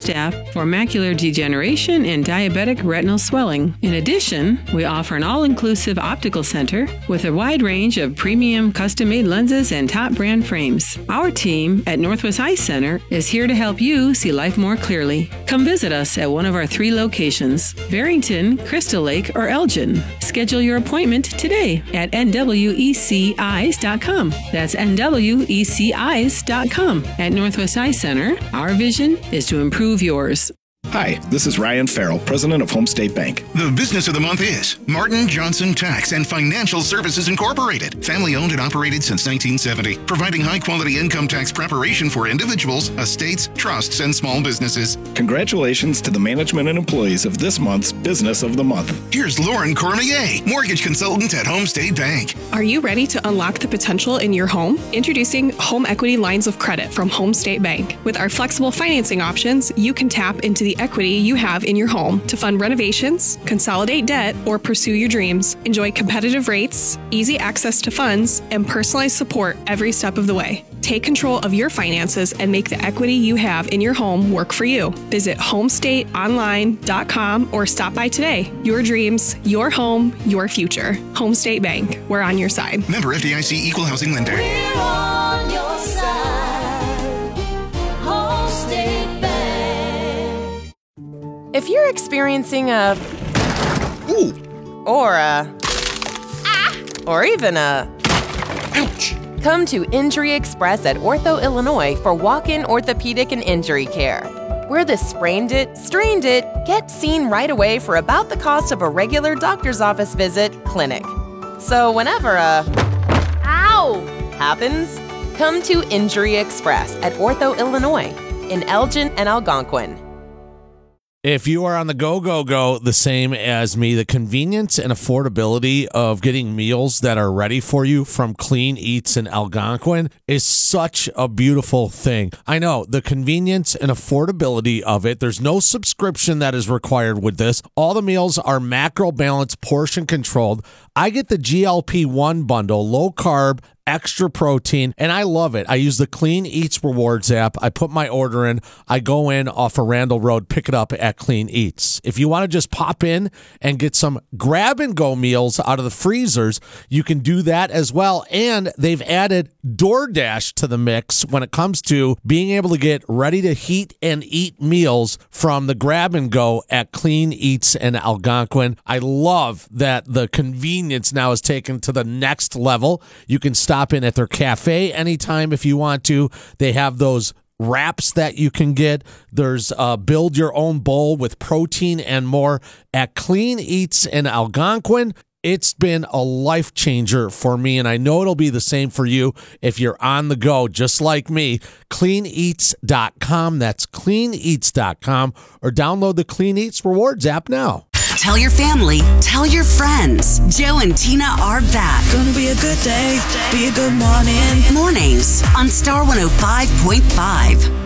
staff for macular degeneration and diabetic retinal swelling. In addition, we offer an all-inclusive optical center with a wide range of premium custom-made lenses and top brand frames. Our team at Northwest Eye Center is here to help you see life more clearly. Come visit us at one of our 3 locations, Barrington, Crystal Lake, or Elgin. Schedule your appointment today at nweceyes.com. That's nweceyes.com. At Northwest Eye Center, our vision is to improve yours. Hi, this is Ryan Farrell, president of Home State Bank. The business of the month is Martin Johnson Tax and Financial Services Incorporated. Family owned and operated since 1970, providing high-quality income tax preparation for individuals, estates, trusts, and small businesses. Congratulations to the management and employees of this month's Business of the Month. Here's Lauren Cormier, mortgage consultant at Home State Bank. Are you ready to unlock the potential in your home? Introducing Home Equity Lines of Credit from Home State Bank. With our flexible financing options, you can tap into the equity you have in your home to fund renovations, consolidate debt, or pursue your dreams. Enjoy competitive rates, easy access to funds, and personalized support every step of the way. Take control of your finances and make the equity you have in your home work for you. Visit homestateonline.com or stop by today. Your dreams, your home, your future. Home State Bank. We're on your side. Member FDIC Equal Housing Lender. We're on your side. Home State Bank. If you're experiencing a Ooh. or a or even a ouch, come to Injury Express at Ortho Illinois for walk-in orthopedic and injury care. We're the sprained it, strained it, get seen right away for about the cost of a regular doctor's office visit clinic. So whenever a ow happens, come to Injury Express at Ortho Illinois in Elgin and Algonquin. If you are on the go, the same as me, the convenience and affordability of getting meals that are ready for you from Clean Eats in Algonquin is such a beautiful thing. I know the convenience and affordability of it. There's no subscription that is required with this. All the meals are macro balanced, portion controlled. I get the GLP-1 bundle, low carb, extra protein, and I love it. I use the Clean Eats Rewards app. I put my order in. I go in off of Randall Road, pick it up at Clean Eats. If you want to just pop in and get some grab-and-go meals out of the freezers, you can do that as well. And they've added DoorDash to the mix when it comes to being able to get ready-to-heat and eat meals from the grab-and-go at Clean Eats in Algonquin. I love that the convenience now is taken to the next level. You can stop in at their cafe anytime if you want to. They have those wraps that you can get. There's build your own bowl with protein and more at Clean Eats in Algonquin. It's been a life changer for me, and I know it'll be the same for you if you're on the go, just like me. CleanEats.com. That's CleanEats.com, or download the Clean Eats Rewards app now. Tell your family, tell your friends. Joe and Tina are back. Gonna be a good day, be a good morning. Mornings on Star 105.5.